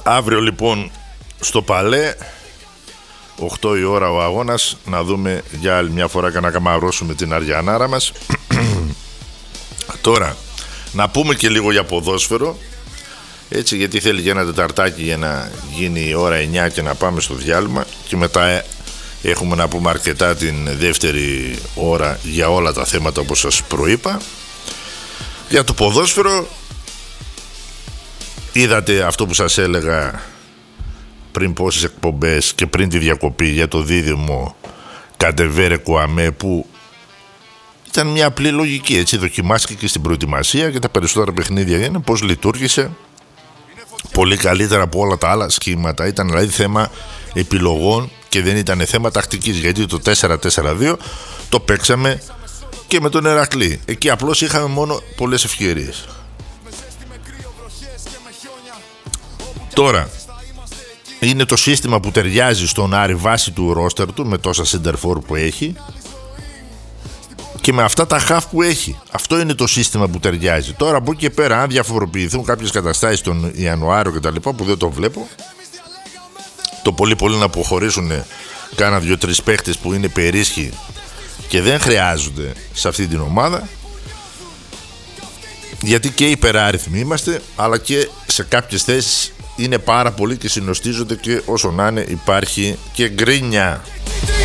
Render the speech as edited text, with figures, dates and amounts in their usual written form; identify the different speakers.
Speaker 1: Αύριο λοιπόν στο Παλέ 8 η ώρα ο αγώνας. Να δούμε για άλλη μια φορά και να καμαρώσουμε την Αριανάρα μας. Τώρα να πούμε και λίγο για ποδόσφαιρο, έτσι, γιατί θέλει και ένα τεταρτάκι για να γίνει η ώρα 9 και να πάμε στο διάλειμμα. Και μετά έχουμε να πούμε αρκετά την δεύτερη ώρα για όλα τα θέματα όπως σας προείπα. Για το ποδόσφαιρο είδατε αυτό που σας έλεγα πριν πόσες εκπομπές και πριν τη διακοπή για το δίδυμο Καντεβέρε Κουαμέ, που ήταν μια απλή λογική, έτσι, δοκιμάστηκε και στην προετοιμασία και τα περισσότερα παιχνίδια είναι πώς λειτουργήσε πολύ καλύτερα από όλα τα άλλα σχήματα. Ήταν δηλαδή θέμα επιλογών και δεν ήταν θέμα τακτικής, γιατί το 4-4-2 το παίξαμε και με τον Ηρακλή. Εκεί απλώς είχαμε μόνο πολλές ευκαιρίες. Τώρα είναι το σύστημα που ταιριάζει στον Άρη βάση του ρόστερ του, με τόσα center-for που έχει και με αυτά τα half που έχει. Αυτό είναι το σύστημα που ταιριάζει. Τώρα από εκεί και πέρα, αν διαφοροποιηθούν κάποιες καταστάσεις τον Ιανουάριο και τα λοιπά, που δεν το βλέπω, το πολύ πολύ να αποχωρήσουν κάνα 2-3 παίχτες που είναι περίσχυοι και δεν χρειάζονται σε αυτή την ομάδα, γιατί και υπεράριθμοι είμαστε, αλλά και σε κάποιες θέσεις είναι πάρα πολύ και συνοστίζονται, και όσο να είναι υπάρχει και γκρίνια.